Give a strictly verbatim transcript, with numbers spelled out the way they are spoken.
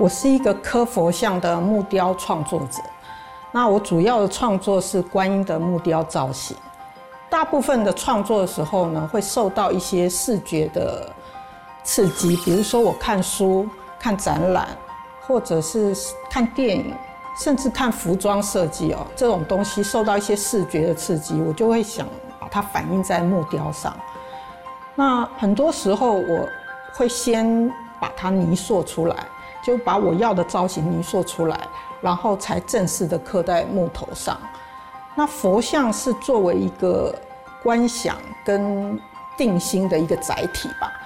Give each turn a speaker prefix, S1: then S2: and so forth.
S1: 我是一个刻佛像的木雕创作者，那我主要的创作是观音的木雕造型。大部分的创作的时候呢，会受到一些视觉的刺激，比如说我看书、看展览，或者是看电影，甚至看服装设计哦，这种东西受到一些视觉的刺激，我就会想把它反映在木雕上。那很多时候我会先把它泥塑出来，就把我要的造型泥塑出来，然后才正式的刻在木头上。那佛像是作为一个观想跟定心的一个载体吧。